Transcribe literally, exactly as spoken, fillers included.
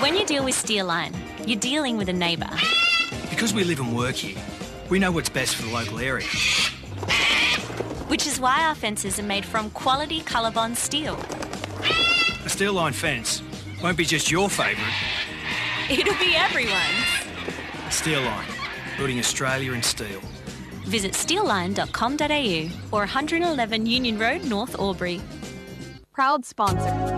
When you deal with Steelline, you're dealing with a neighbour. Because we live and work here, we know what's best for the local area. Which is why our fences are made from quality Colorbond steel. A Steelline fence won't be just your favourite. It'll be everyone's. Steelline, building Australia in steel. Visit steelline dot com dot a u or one eleven Union Road, North Albury. Proud sponsor.